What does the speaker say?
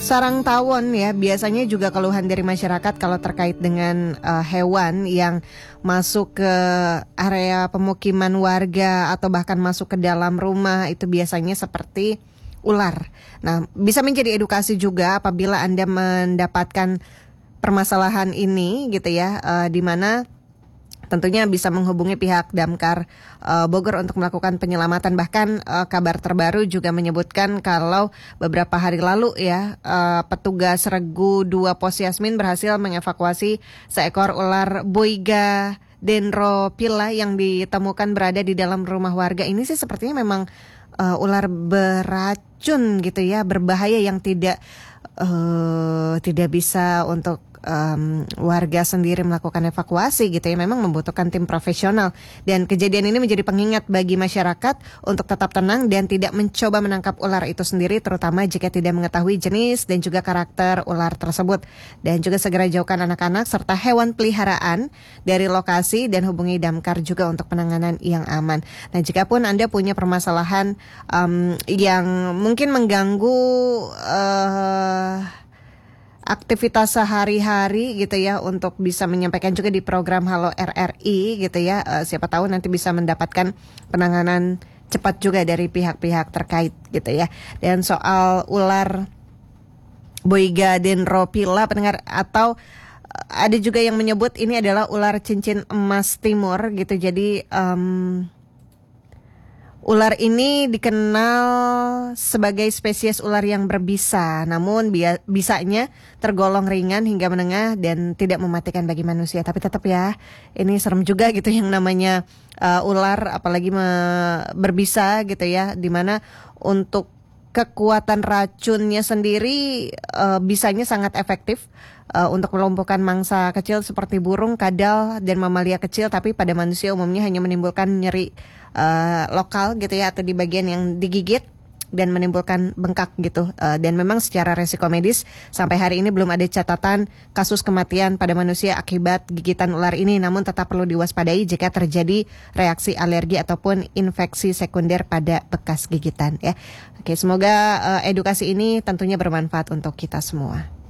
sarang tawon ya, biasanya juga keluhan dari masyarakat kalau terkait dengan hewan yang masuk ke area pemukiman warga atau bahkan masuk ke dalam rumah itu biasanya seperti ular. Nah, bisa menjadi edukasi juga apabila Anda mendapatkan permasalahan ini gitu ya, di mana tentunya bisa menghubungi pihak Damkar Bogor untuk melakukan penyelamatan. Bahkan kabar terbaru juga menyebutkan kalau beberapa hari lalu ya petugas Regu 2 Pos Yasmin berhasil mengevakuasi seekor ular Boiga dendrophylla yang ditemukan berada di dalam rumah warga. Ini sih sepertinya memang ular beracun gitu ya, berbahaya yang tidak bisa untuk warga sendiri melakukan evakuasi gitu ya, memang membutuhkan tim profesional. Dan kejadian ini menjadi pengingat bagi masyarakat untuk tetap tenang dan tidak mencoba menangkap ular itu sendiri, terutama jika tidak mengetahui jenis dan juga karakter ular tersebut. Dan juga segera jauhkan anak-anak serta hewan peliharaan dari lokasi dan hubungi Damkar juga untuk penanganan yang aman. Nah, jika pun Anda punya permasalahan yang mungkin mengganggu aktivitas sehari-hari gitu ya, untuk bisa menyampaikan juga di program Halo RRI gitu ya, siapa tahu nanti bisa mendapatkan penanganan cepat juga dari pihak-pihak terkait gitu ya. Dan soal ular Boiga dendrophylla pendengar, atau ada juga yang menyebut ini adalah ular cincin emas timur gitu. Jadi ular ini dikenal sebagai spesies ular yang berbisa, namun bisanya tergolong ringan hingga menengah dan tidak mematikan bagi manusia. Tapi tetap ya, ini serem juga gitu yang namanya ular, apalagi berbisa gitu ya, dimana untuk kekuatan racunnya sendiri bisanya sangat efektif untuk melumpuhkan mangsa kecil seperti burung, kadal, dan mamalia kecil. Tapi pada manusia umumnya hanya menimbulkan nyeri lokal gitu ya, atau di bagian yang digigit dan menimbulkan bengkak gitu. Dan memang secara resiko medis sampai hari ini belum ada catatan kasus kematian pada manusia akibat gigitan ular ini. Namun tetap perlu diwaspadai jika terjadi reaksi alergi ataupun infeksi sekunder pada bekas gigitan ya. Oke, semoga edukasi ini tentunya bermanfaat untuk kita semua.